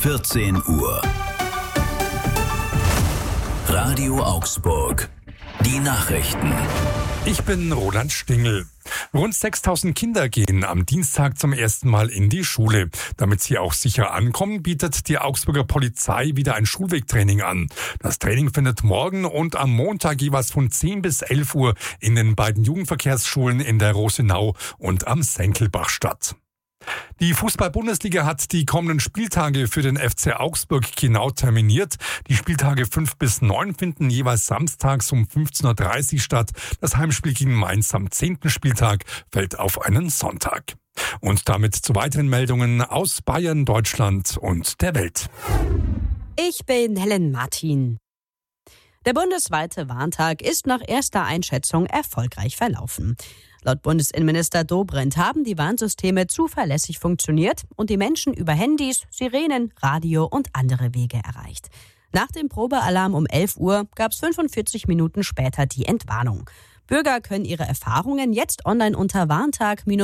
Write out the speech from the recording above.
14 Uhr. Radio Augsburg. Die Nachrichten. Ich bin Roland Stingel. Rund 6.000 Kinder gehen am Dienstag zum ersten Mal in die Schule. Damit sie auch sicher ankommen, bietet die Augsburger Polizei wieder ein Schulwegtraining an. Das Training findet morgen und am Montag jeweils von 10 bis 11 Uhr in den beiden Jugendverkehrsschulen in der Rosenau und am Senkelbach statt. Die Fußball-Bundesliga hat die kommenden Spieltage für den FC Augsburg genau terminiert. Die Spieltage 5 bis 9 finden jeweils samstags um 15.30 Uhr statt. Das Heimspiel gegen Mainz am 10. Spieltag fällt auf einen Sonntag. Und damit zu weiteren Meldungen aus Bayern, Deutschland und der Welt. Ich bin Helen Martin. Der bundesweite Warntag ist nach erster Einschätzung erfolgreich verlaufen. Laut Bundesinnenminister Dobrindt haben die Warnsysteme zuverlässig funktioniert und die Menschen über Handys, Sirenen, Radio und andere Wege erreicht. Nach dem Probealarm um 11 Uhr gab es 45 Minuten später die Entwarnung. Bürger können ihre Erfahrungen jetzt online unter warntag-